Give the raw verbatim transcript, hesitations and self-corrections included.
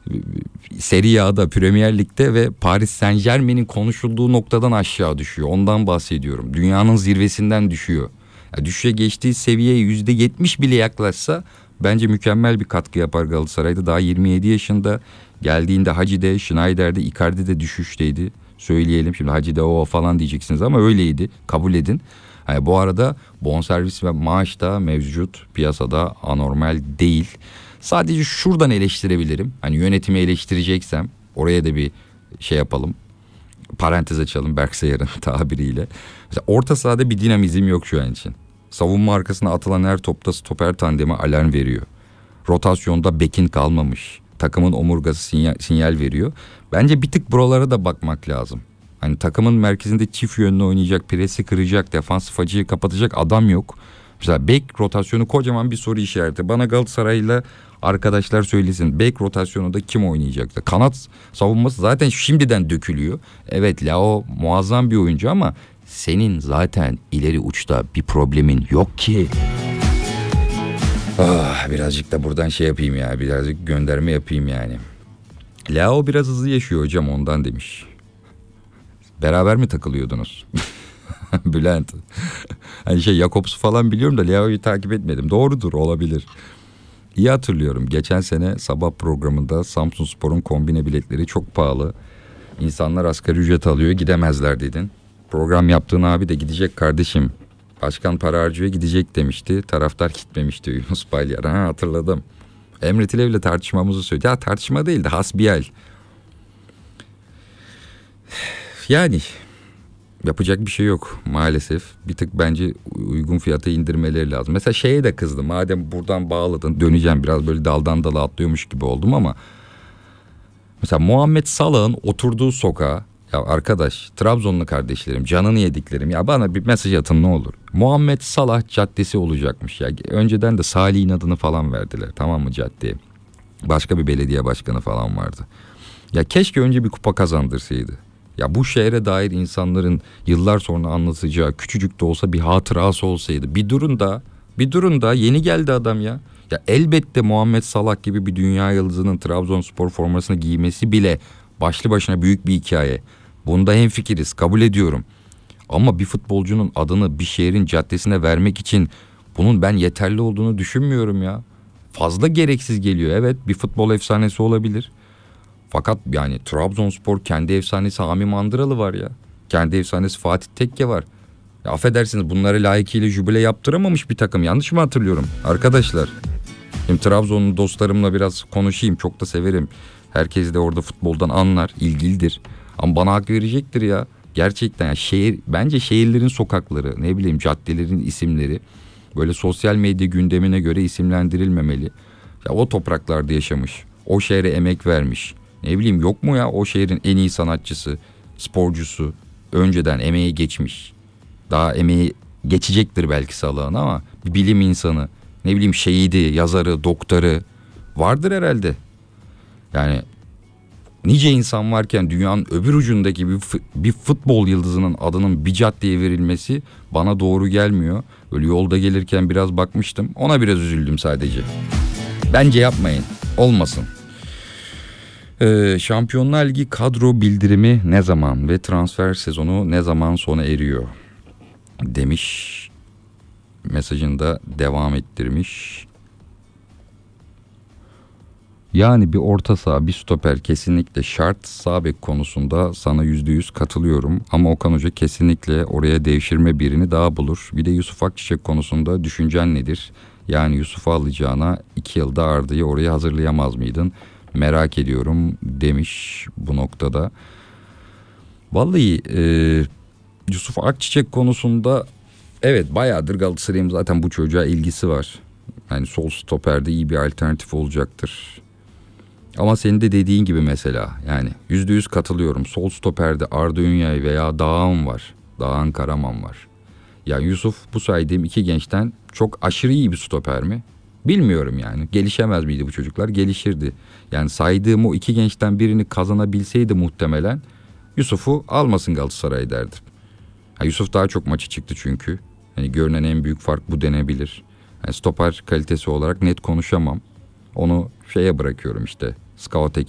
Serie A'da, Premier Lig'de ve Paris Saint-Germain'in konuşulduğu noktadan aşağı düşüyor. Ondan bahsediyorum. Dünyanın zirvesinden düşüyor. Yani düşüşe geçtiği seviyeye yüzde yetmiş bile yaklaşsa bence mükemmel bir katkı yapar Galatasaray'da. Daha yirmi yedi yaşında, geldiğinde Haci'de, Schneider'de, Icardi'de düşüşteydi. Söyleyelim şimdi Haci'de o falan diyeceksiniz ama öyleydi. Kabul edin. Yani bu arada bonservis ve maaş da mevcut piyasada anormal değil. Sadece şuradan eleştirebilirim. Hani yönetimi eleştireceksem oraya da bir şey yapalım. Parantez açalım Berksayar'ın tabiriyle. Mesela orta sahada bir dinamizm yok şu an için. Savunma arkasına atılan her topta stoper tandemi alarm veriyor. Rotasyonda bekin kalmamış. Takımın omurgası sinyal, sinyal veriyor. Bence bir tık buralara da bakmak lazım. Hani takımın merkezinde çift yönlü oynayacak, presi kıracak, defansif açıyı kapatacak adam yok. Mesela bek rotasyonu kocaman bir soru işareti. Bana Galatasaray'la arkadaşlar söylesin. Bek rotasyonunda kim oynayacaktı? Kanat savunması zaten şimdiden dökülüyor. Evet, Lao muazzam bir oyuncu ama senin zaten ileri uçta bir problemin yok ki. Ah, birazcık da buradan şey yapayım ya. Birazcık gönderme yapayım yani. Lao biraz hızlı yaşıyor hocam, ondan demiş. Beraber mi takılıyordunuz? Bülent. Hani şey Jakobs'u falan biliyorum da Leao'yu takip etmedim. Doğrudur, olabilir. İyi hatırlıyorum. Geçen sene sabah programında Samsunspor'un kombine biletleri çok pahalı. İnsanlar asgari ücret alıyor, gidemezler dedin. Program yaptığın abi de gidecek kardeşim. Başkan para harcıyor, gidecek demişti. Taraftar gitmemişti Yunus Balyar. Ha, hatırladım. Emre Tilev'le tartışmamızı söyledi. Ya tartışma değildi, hasbihal. Yani yapacak bir şey yok maalesef. Bir tık bence uygun fiyata indirmeleri lazım. Mesela şeye de kızdım. Madem buradan bağladın, döneceğim, biraz böyle daldan dala atlıyormuş gibi oldum ama mesela Muhammed Salah'ın oturduğu sokağa, ya arkadaş, Trabzonlu kardeşlerim, canını yediklerim, ya bana bir mesaj atın ne olur. Muhammed Salah Caddesi olacakmış ya. Önceden de Salih'in adını falan verdiler, tamam mı, caddeye. Başka bir belediye başkanı falan vardı. Ya keşke önce bir kupa kazandırsaydı. Ya bu şehre dair insanların yıllar sonra anlatacağı küçücük de olsa bir hatırası olsaydı. Bir durun da, bir durun da, yeni geldi adam ya. Ya elbette Muhammed Salah gibi bir dünya yıldızının Trabzonspor formasını giymesi bile başlı başına büyük bir hikaye. Bunda hemfikiriz, kabul ediyorum. Ama bir futbolcunun adını bir şehrin caddesine vermek için bunun ben yeterli olduğunu düşünmüyorum ya. Fazla gereksiz geliyor. Evet, bir futbol efsanesi olabilir. Fakat yani Trabzonspor kendi efsanesi Sami Mandıralı var ya. Kendi efsanesi Fatih Tekke var. Ya affedersiniz, bunları layıkıyla jübile yaptıramamış bir takım. Yanlış mı hatırlıyorum arkadaşlar? Şimdi Trabzonlu dostlarımla biraz konuşayım. Çok da severim. Herkes de orada futboldan anlar, ilgilidir. Ama bana hak verecektir ya. Gerçekten ya, şehir, bence şehirlerin sokakları, ne bileyim caddelerin isimleri böyle sosyal medya gündemine göre isimlendirilmemeli. Ya o topraklarda yaşamış, o şehre emek vermiş. Ne bileyim, yok mu ya o şehrin en iyi sanatçısı, sporcusu, önceden emeği geçmiş. Daha emeği geçecektir belki Salah'ın ama bir bilim insanı, ne bileyim şehidi, yazarı, doktoru vardır herhalde. Yani nice insan varken dünyanın öbür ucundaki bir, bir futbol yıldızının adının bir caddeye verilmesi bana doğru gelmiyor. Böyle yolda gelirken biraz bakmıştım, ona biraz üzüldüm sadece. Bence yapmayın, olmasın. Ee, Şampiyonlar Ligi kadro bildirimi ne zaman ve transfer sezonu ne zaman sona eriyor demiş. Mesajını da devam ettirmiş. Yani bir orta saha, bir stoper kesinlikle şart. Sağ bek konusunda sana yüzde yüz katılıyorum. Ama Okan Hoca kesinlikle oraya devşirme birini daha bulur. Bir de Yusuf Akçiçek konusunda düşüncen nedir? Yani Yusuf'u alacağına iki yılda Arda'yı oraya hazırlayamaz mıydın? Merak ediyorum demiş bu noktada. Vallahi e, Yusuf Akçiçek konusunda evet, bayağıdır Galatasaray'ın zaten bu çocuğa ilgisi var. Yani sol stoperde iyi bir alternatif olacaktır. Ama senin de dediğin gibi mesela yani yüzde yüz katılıyorum. Sol stoperde Arda Ünyay veya Dağhan var. Dağhan Karaman var. Ya Yusuf bu saydığım iki gençten çok aşırı iyi bir stoper mi? Bilmiyorum yani. Gelişemez miydi bu çocuklar? Gelişirdi. Yani saydığım o iki gençten birini kazanabilseydi muhtemelen Yusuf'u almasın Galatasaray derdim. Ha, Yusuf daha çok maçı çıktı çünkü. Yani görünen en büyük fark bu denebilir. Yani stoper kalitesi olarak net konuşamam. Onu şeye bırakıyorum işte. Scout